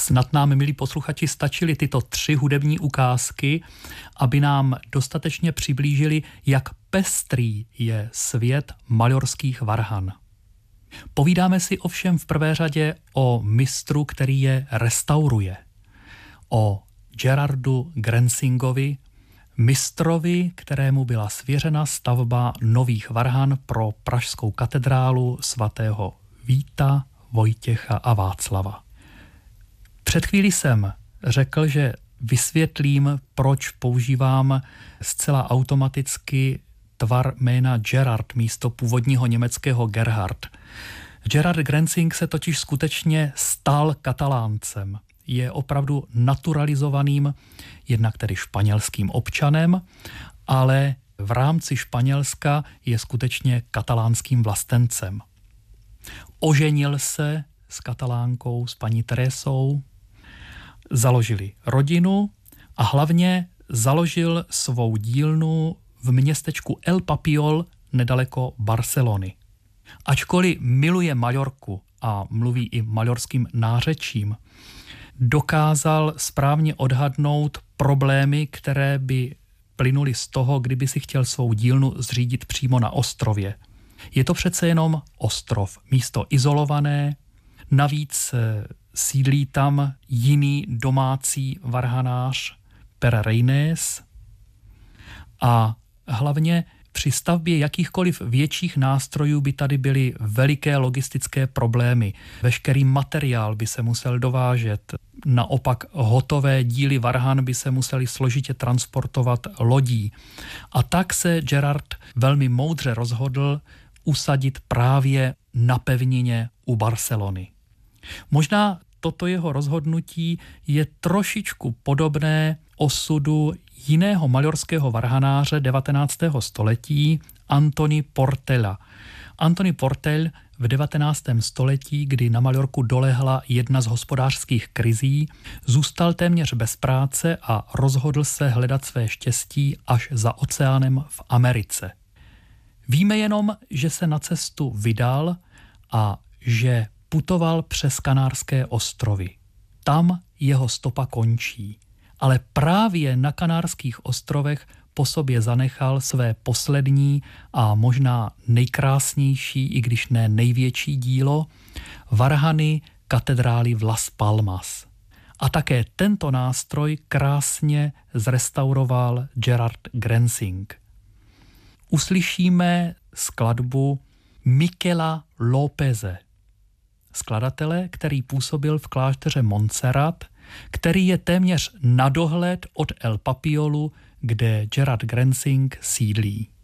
Snad nám, milí posluchači, stačily tyto 3 hudební ukázky, aby nám dostatečně přiblížili, jak pestrý je svět majorských varhan. Povídáme si ovšem v prvé řadě o mistru, který je restauruje. O Gerardu Grensingovi, mistrovi, kterému byla svěřena stavba nových varhan pro pražskou katedrálu svatého Víta, Vojtěcha a Václava. Před chvílí jsem řekl, že vysvětlím, proč používám zcela automaticky tvar jména Gerard místo původního německého Gerhard. Gerard Grensing se totiž skutečně stal Kataláncem. Je opravdu naturalizovaným, jednak tedy španělským občanem, ale v rámci Španělska je skutečně katalánským vlastencem. Oženil se s Katalánkou, s paní Teresou, založili rodinu a hlavně založil svou dílnu v městečku El Papiol nedaleko Barcelony. Ačkoliv miluje Majorku a mluví i majorským nářečím, dokázal správně odhadnout problémy, které by plynuly z toho, kdyby si chtěl svou dílnu zřídit přímo na ostrově. Je to přece jenom ostrov, místo izolované, navíc sídlí tam jiný domácí varhanář Per Reynés a hlavně při stavbě jakýchkoliv větších nástrojů by tady byly veliké logistické problémy. Veškerý materiál by se musel dovážet. Naopak hotové díly varhan by se musely složitě transportovat lodí. A tak se Gerard velmi moudře rozhodl usadit právě na pevnině u Barcelony. Možná toto jeho rozhodnutí je trošičku podobné osudu jiného majorského varhanáře 19. století Antoni Portela. Antoni Portel v 19. století, kdy na Majorku dolehla jedna z hospodářských krizí, zůstal téměř bez práce a rozhodl se hledat své štěstí až za oceánem v Americe. Víme jenom, že se na cestu vydal a že putoval přes Kanárské ostrovy. Tam jeho stopa končí. Ale právě na Kanárských ostrovech po sobě zanechal své poslední a možná nejkrásnější, i když ne největší dílo, varhany katedrály v Las Palmas. A také tento nástroj krásně zrestauroval Gerard Grensing. Uslyšíme skladbu Miquela Lópeze, skladatele, který působil v klášteře Montserrat, který je téměř na dohled od El Papiolu, kde Gerard Grensing sídlí.